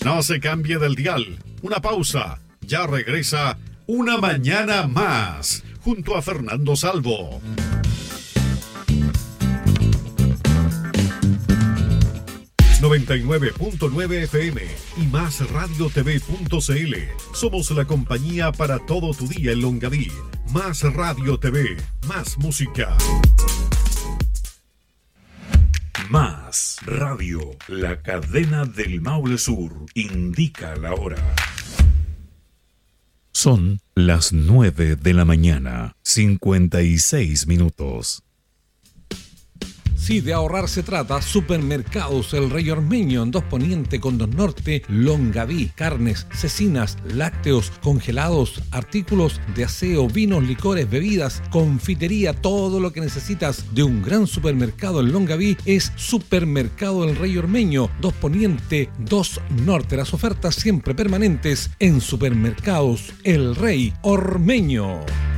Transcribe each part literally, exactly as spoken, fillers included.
No se cambie del dial. Una pausa. Ya regresa Una Mañana Más, junto a Fernando Salvo. noventa y nueve punto nueve F M y más radio t v punto c l. Somos la compañía para todo tu día en Longaví. Más Radio T V, más música. Más Radio, la cadena del Maule Sur, indica la hora. Son las nueve de la mañana, cincuenta y seis minutos. Si de ahorrar se trata, Supermercados El Rey Ormeño en Dos Poniente con Dos Norte, Longaví, carnes, cecinas, lácteos, congelados, artículos de aseo, vinos, licores, bebidas, confitería, todo lo que necesitas de un gran supermercado en Longaví es Supermercado El Rey Ormeño, Dos Poniente, Dos Norte. Las ofertas siempre permanentes en Supermercados El Rey Ormeño.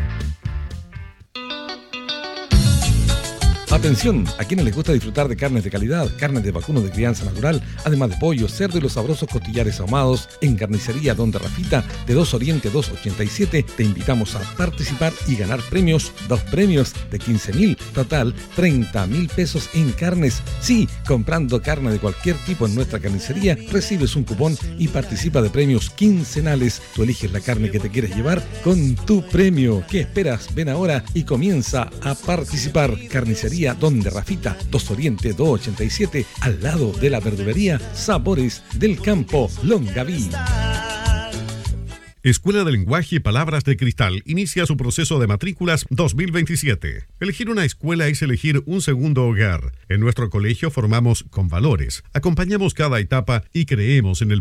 Atención, a quienes les gusta disfrutar de carnes de calidad, carnes de vacuno de crianza natural, además de pollo, cerdo y los sabrosos costillares ahumados, en Carnicería Donde Rafita, de dos Oriente dos ochenta y siete, te invitamos a participar y ganar premios, dos premios de quince mil, total treinta mil pesos en carnes. Sí, comprando carne de cualquier tipo en nuestra carnicería, recibes un cupón y participa de premios quincenales. Tú eliges la carne que te quieres llevar con tu premio. ¿Qué esperas? Ven ahora y comienza a participar. Carnicería Donde Rafita, dos Oriente dos ochenta y siete, al lado de la verdulería Sabores del Campo, Longaví. Escuela de Lenguaje y Palabras de Cristal inicia su proceso de matrículas dos mil veintisiete. Elegir una escuela es elegir un segundo hogar. En nuestro colegio formamos con valores, acompañamos cada etapa y creemos en el